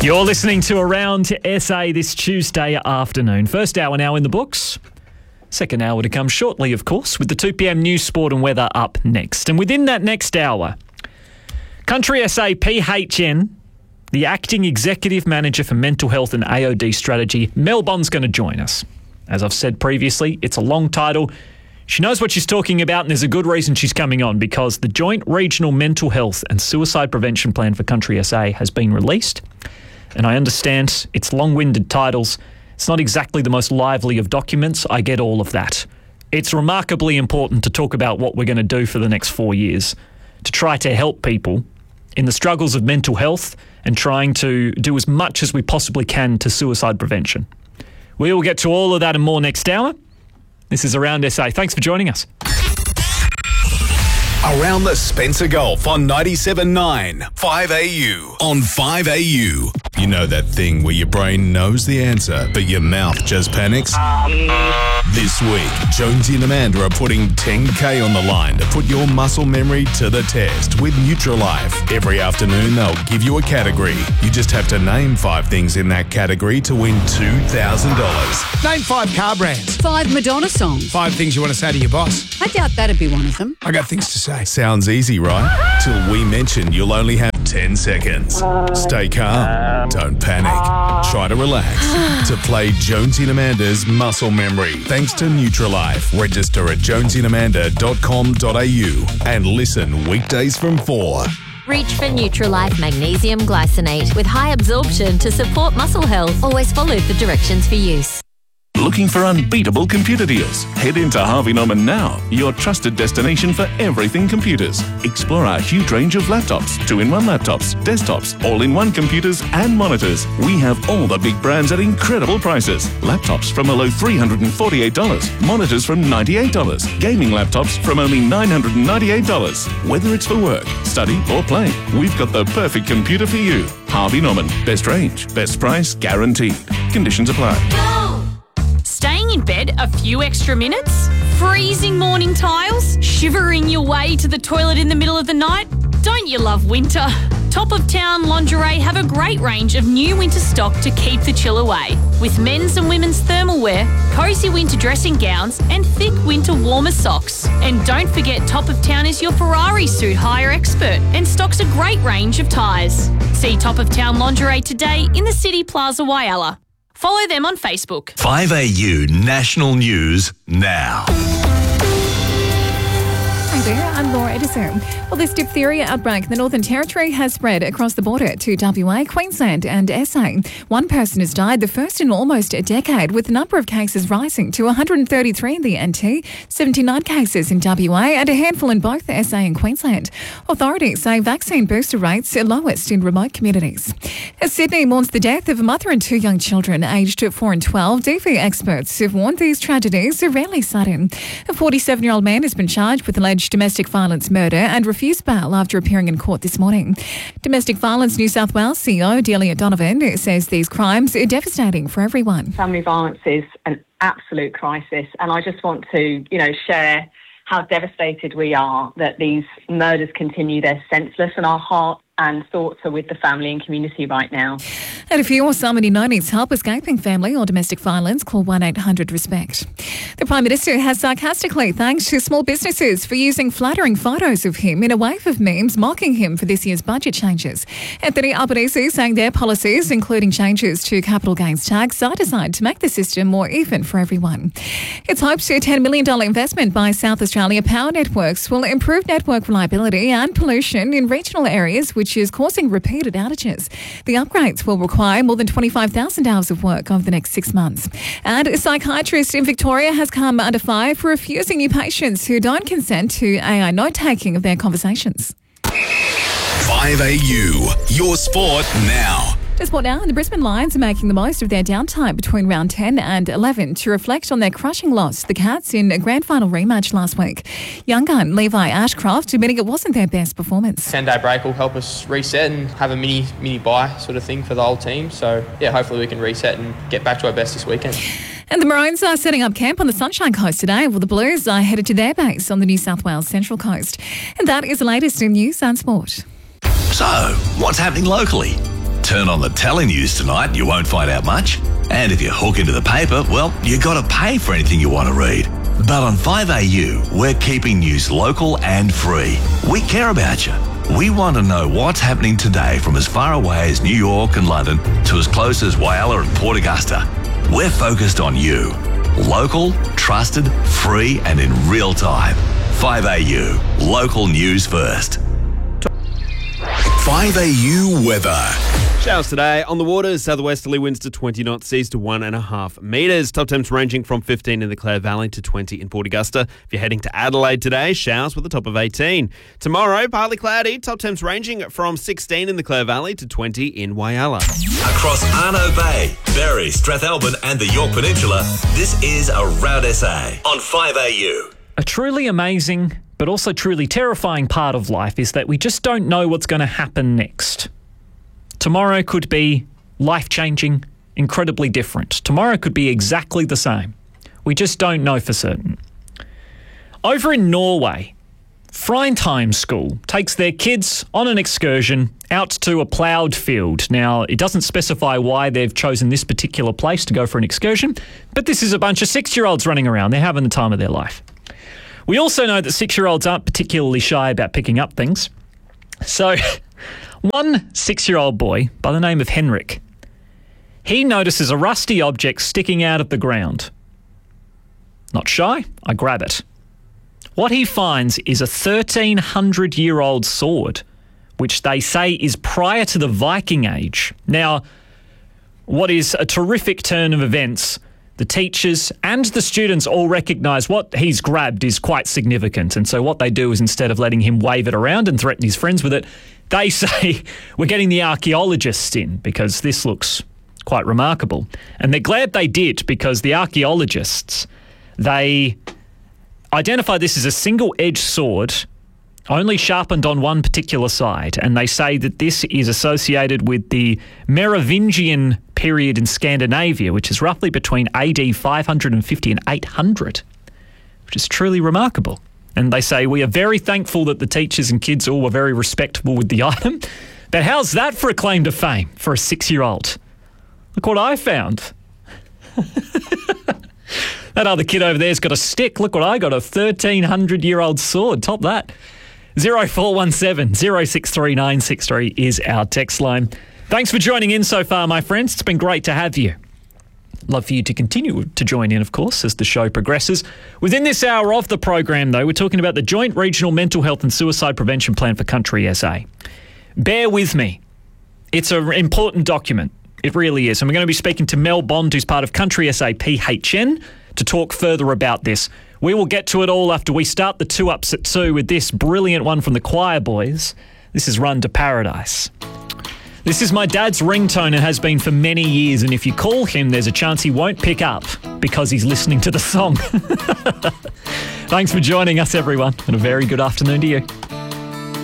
You're listening to Around SA this Tuesday afternoon. First hour now in the books. Second hour to come shortly, of course, with the 2 p.m. news, sport and weather up next. And within that next hour, Country SA PHN, the Acting Executive Manager for Mental Health and AOD Strategy, Mel Bond's going to join us. As I've said previously, it's a long title. She knows what she's talking about, and there's a good reason she's coming on, because the Joint Regional Mental Health and Suicide Prevention Plan for Country SA has been released. And I understand it's long-winded titles. It's not exactly the most lively of documents. I get all of that. It's remarkably important to talk about what we're going to do for the next 4 years to try to help people in the struggles of mental health and trying to do as much as we possibly can to suicide prevention. We will get to all of that and more next hour. This is Around SA. Thanks for joining us. Around the Spencer Gulf on 97.9 5AU. On 5AU. You know that thing where your brain knows the answer, but your mouth just panics? This week, Jonesy and Amanda are putting 10K on the line to put your muscle memory to the test with Nutrilife. Every afternoon, they'll give you a category. You just have to name 5 things in that category to win $2,000. Name 5 car brands. 5 Madonna songs. 5 things you want to say to your boss. I doubt that'd be one of them. I got things to say. Sounds easy, right? Till we mention you'll only have 10 seconds. Stay calm. Don't panic. Try to relax. To play Jonesy and Amanda's Muscle Memory. Thanks to Nutrilife. Register at jonesyandamanda.com.au and listen weekdays from 4. Reach for Nutrilife Magnesium Glycinate with high absorption to support muscle health. Always follow the directions for use. Looking for unbeatable computer deals? Head into Harvey Norman now, your trusted destination for everything computers. Explore our huge range of laptops, 2-in-1 laptops, desktops, all-in-one computers and monitors. We have all the big brands at incredible prices. Laptops from a low $348, monitors from $98, gaming laptops from only $998. Whether it's for work, study or play, we've got the perfect computer for you. Harvey Norman, best range, best price guaranteed. Conditions apply. Staying in bed a few extra minutes? Freezing morning tiles? Shivering your way to the toilet in the middle of the night? Don't you love winter? Top of Town Lingerie have a great range of new winter stock to keep the chill away. With men's and women's thermal wear, cosy winter dressing gowns and thick winter warmer socks. And don't forget Top of Town is your Ferrari suit hire expert and stocks a great range of tyres. See Top of Town Lingerie today in the City Plaza Whyalla. Follow them on Facebook. 5AU National News now. Hi there, I'm Laura Edison. Well, this diphtheria outbreak in the Northern Territory has spread across the border to WA, Queensland and SA. One person has died, the first in almost a decade, with the number of cases rising to 133 in the NT, 79 cases in WA and a handful in both SA and Queensland. Authorities say vaccine booster rates are lowest in remote communities. As Sydney mourns the death of a mother and 2 young children aged 4 and 12, DV experts have warned these tragedies are rarely sudden. A 47-year-old man has been charged with alleged domestic violence murder and refused bail after appearing in court this morning. Domestic Violence New South Wales CEO Delia Donovan says these crimes are devastating for everyone. Family violence is an absolute crisis, and I just want to, share how devastated we are that these murders continue. They're senseless, and our heart and thoughts are with the family and community right now. And if you or someone you know needs help escaping family or domestic violence, call 1-800-RESPECT. The Prime Minister has sarcastically thanked small businesses for using flattering photos of him in a wave of memes mocking him for this year's budget changes. Anthony Albanese saying their policies, including changes to capital gains tax, are designed to make the system more even for everyone. It's hoped a $10 million investment by South Australia Power Networks will improve network reliability and pollution in regional areas, which is causing repeated outages. The upgrades will require more than 25,000 hours of work over the next 6 months. And a psychiatrist in Victoria has come under fire for refusing new patients who don't consent to AI note-taking of their conversations. 5AU, your sport now. To sport now, the Brisbane Lions are making the most of their downtime between round 10 and 11 to reflect on their crushing loss to the Cats in a grand final rematch last week. Young gun Levi Ashcroft admitting it wasn't their best performance. 10-day break will help us reset and have a mini bye sort of thing for the whole team. So, hopefully we can reset and get back to our best this weekend. And the Maroons are setting up camp on the Sunshine Coast today, while the Blues are headed to their base on the New South Wales Central Coast. And that is the latest in news and sport. So, what's happening locally? Turn on the telly news tonight, you won't find out much. And if you hook into the paper, well, you got to pay for anything you want to read. But on 5AU, we're keeping news local and free. We care about you. We want to know what's happening today from as far away as New York and London to as close as Whyalla and Port Augusta. We're focused on you. Local, trusted, free and in real time. 5AU, local news first. 5AU weather. Showers today on the waters, southwesterly winds to 20 knots, seas to 1.5 metres. Top temps ranging from 15 in the Clare Valley to 20 in Port Augusta. If you're heading to Adelaide today, showers with a top of 18. Tomorrow, partly cloudy, top temps ranging from 16 in the Clare Valley to 20 in Whyalla. Across Arno Bay, Berry, Strathalbyn and the York Peninsula, this is Around SA on 5AU. A truly amazing, but also truly terrifying part of life is that we just don't know what's going to happen next. Tomorrow could be life-changing, incredibly different. Tomorrow could be exactly the same. We just don't know for certain. Over in Norway, Freintheim School takes their kids on an excursion out to a ploughed field. Now, it doesn't specify why they've chosen this particular place to go for an excursion, but this is a bunch of 6-year-olds running around. They're having the time of their life. We also know that 6-year-olds aren't particularly shy about picking up things. So, one 6-year-old boy by the name of Henrik, he notices a rusty object sticking out of the ground. Not shy, I grab it. What he finds is a 1,300-year-old sword, which they say is prior to the Viking Age. Now, what is a terrific turn of events, the teachers and the students all recognise what he's grabbed is quite significant. And so what they do is, instead of letting him wave it around and threaten his friends with it, they say, we're getting the archaeologists in because this looks quite remarkable. And they're glad they did, because the archaeologists, they identify this as a single-edged sword, only sharpened on one particular side. And they say that this is associated with the Merovingian period in Scandinavia, which is roughly between AD 550 and 800, which is truly remarkable. And they say, we are very thankful that the teachers and kids all were very respectful with the item. But how's that for a claim to fame for a 6-year-old? Look what I found. That other kid over there's got a stick. Look what I got, a 1,300-year-old sword. Top that. 0417 063 963 is our text line. Thanks for joining in so far, my friends. It's been great to have you. Love for you to continue to join in, of course, as the show progresses. Within this hour of the program, though, we're talking about the Joint Regional Mental Health and Suicide Prevention Plan for Country SA. Bear with me. It's an important document. It really is. And we're going to be speaking to Mel Bond, who's part of Country SA PHN, to talk further about this. We will get to it all after we start the 2-ups at 2 with this brilliant one from the Choir Boys. This is Run to Paradise. This is my dad's ringtone and has been for many years, and if you call him, there's a chance he won't pick up because he's listening to the song. Thanks for joining us, everyone, and a very good afternoon to you.